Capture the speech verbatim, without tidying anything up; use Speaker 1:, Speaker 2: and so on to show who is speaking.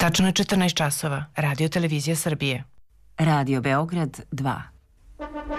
Speaker 1: Tačno je četrnaest časova. Radio Televizija Srbije.
Speaker 2: Radio Beograd dva.